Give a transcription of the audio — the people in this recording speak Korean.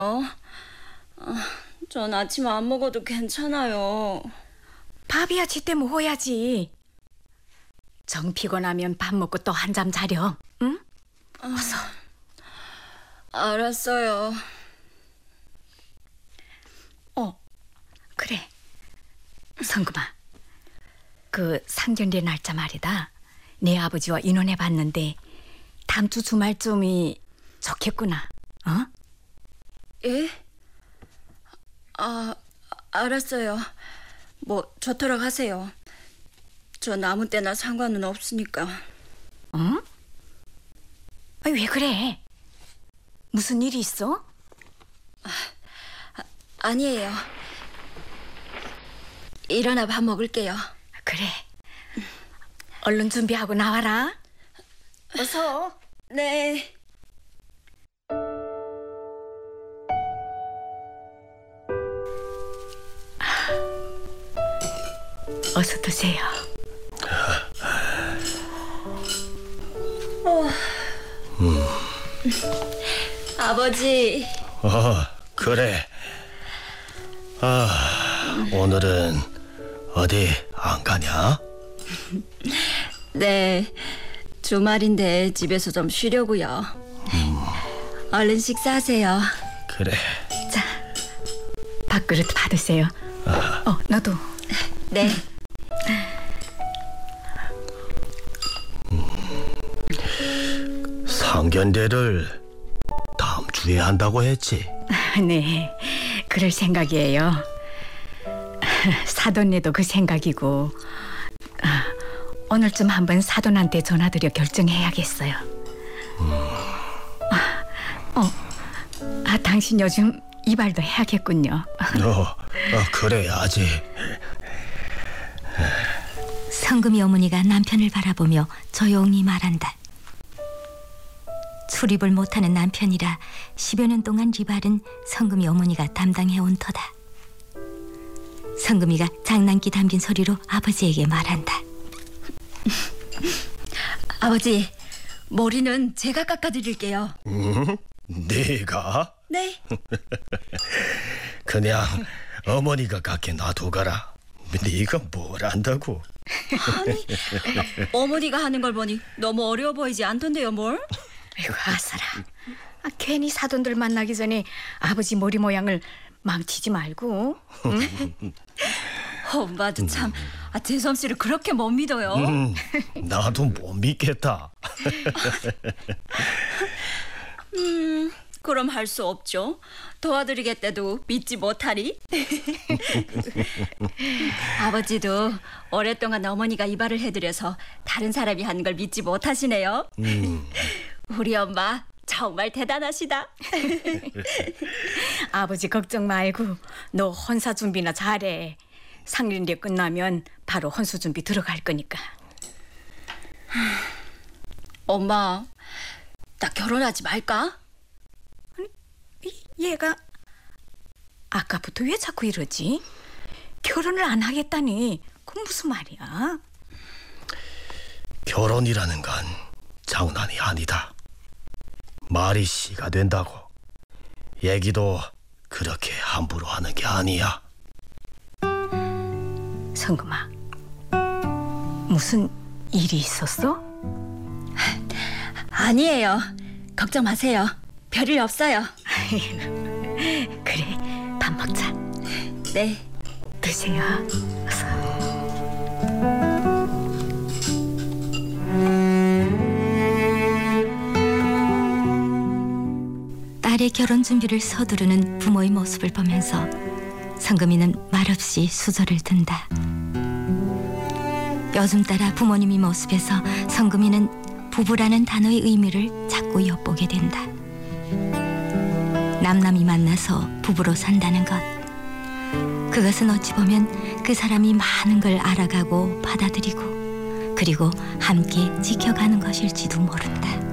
전 아침 안 먹어도 괜찮아요. 밥이야 제때 먹어야지. 정 피곤하면 밥 먹고 또 한잠 자렴. 응? 어서. 알았어요. 그래. 성금아, 그 상견례 날짜 말이다. 내 아버지와 의논해봤는데 다음 주 주말쯤이 좋겠구나. 어? 예? 알았어요. 뭐 좋도록 하세요. 전 아무 때나 상관은 없으니까. 응? 왜 그래? 무슨 일이 있어? 아니에요. 일어나 밥 먹을게요. 그래. 얼른 준비하고 나와라. 어서. 네. 어서 드세요. 아버지. 그래. 오늘은 어디 안 가냐? 네. 주말인데 집에서 좀 쉬려고요. 얼른 식사하세요. 그래. 자, 밥그릇 받으세요. 너도. 네. 상견례를 다음 주에 한다고 했지? 네, 그럴 생각이에요. 사돈네도 그 생각이고, 오늘쯤 한번 사돈한테 전화드려 결정해야겠어요. 당신 요즘 이발도 해야겠군요. 그래야지. 성금이 어머니가 남편을 바라보며 조용히 말한다. 출입을 못하는 남편이라 10여 년 동안 리발은 성금이 어머니가 담당해온 터다. 성금이가 장난기 담긴 소리로 아버지에게 말한다. 아버지, 머리는 제가 깎아드릴게요. 네가? 네. 그냥 어머니가 깎게 놔두거라. 네가 뭘 안다고? 아니, 어머니가 하는 걸 보니 너무 어려워 보이지 않던데요, 뭘? 아이고, 아사라. 괜히 사돈들 만나기 전에 아버지 머리 모양을 망치지 말고. 응? 엄마도 참, 제 솜씨를 그렇게 못 믿어요. 나도 못 믿겠다. 그럼 할 수 없죠. 도와드리겠다도 믿지 못하리. 아버지도 오랫동안 어머니가 이발을 해드려서 다른 사람이 하는 걸 믿지 못하시네요. 우리 엄마 정말 대단하시다. 아버지 걱정 말고 너 혼사 준비나 잘해. 상견례 끝나면 바로 혼수 준비 들어갈 거니까. 엄마, 나 결혼하지 말까? 얘가 아까부터 왜 자꾸 이러지? 결혼을 안 하겠다니 그건 무슨 말이야? 결혼이라는 건 장난이 아니다. 말이 씨가 된다고. 얘기도 그렇게 함부로 하는 게 아니야. 성금아, 무슨 일이 있었어? 아니에요. 걱정 마세요. 별일 없어요. 그래, 밥 먹자. 네. 드세요. 어서. 딸의 결혼 준비를 서두르는 부모의 모습을 보면서 성금이는 말없이 수저를 든다. 요즘 따라 부모님의 모습에서 성금이는 부부라는 단어의 의미를 자꾸 엿보게 된다. 남남이 만나서 부부로 산다는 것, 그것은 어찌 보면 그 사람이 많은 걸 알아가고 받아들이고 그리고 함께 지켜가는 것일지도 모른다.